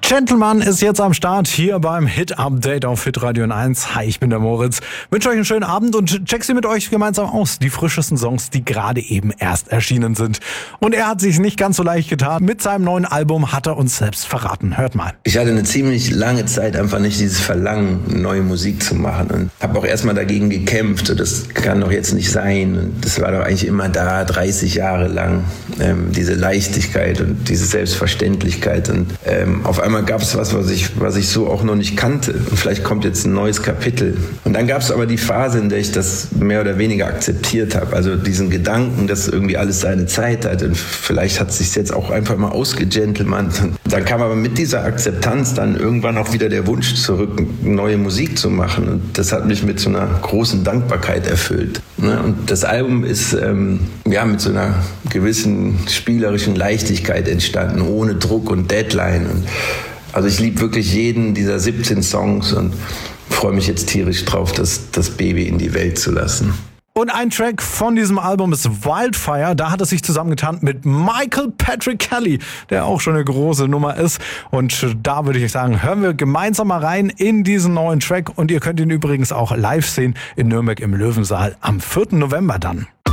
Gentleman ist jetzt am Start hier beim Hit-Update auf Hitradio 1. Hi, ich bin der Moritz. Wünsche euch einen schönen Abend und check sie mit euch gemeinsam aus. Die frischesten Songs, die gerade eben erst erschienen sind. Und er hat sich nicht ganz so leicht getan. Mit seinem neuen Album hat er uns selbst verraten. Hört mal. Ich hatte eine ziemlich lange Zeit einfach nicht dieses Verlangen, neue Musik zu machen. Und habe auch erstmal dagegen gekämpft. So, das kann doch jetzt nicht sein. Und das war doch eigentlich immer da, 30 Jahre lang. Diese Leichtigkeit und diese Selbstverständlichkeit. Und auf einmal gab es was ich so auch noch nicht kannte. Und vielleicht kommt jetzt ein neues Kapitel. Und dann gab es aber die Phase, in der ich das mehr oder weniger akzeptiert habe. Also diesen dass irgendwie alles seine Zeit hat. Und vielleicht hat es sich jetzt auch einfach mal ausgegentlemant. Und dann kam aber mit dieser Akzeptanz dann irgendwann auch wieder der Wunsch zurück, neue Musik zu machen. Und das hat mich mit so einer großen Dankbarkeit erfüllt. Und das Album ist mit so einer gewissen spielerischen Leichtigkeit entstanden, ohne Druck und Deadline. Und also ich liebe wirklich jeden dieser 17 Songs und freue mich jetzt tierisch drauf, das Baby in die Welt zu lassen. Und ein Track von diesem Album ist Wildfire. Da hat er sich zusammengetan mit Michael Patrick Kelly, der auch schon eine große Nummer ist. Und da würde ich sagen, hören wir gemeinsam mal rein in diesen neuen Track. Und ihr könnt ihn übrigens auch live sehen in Nürnberg im Löwensaal am 4. November dann.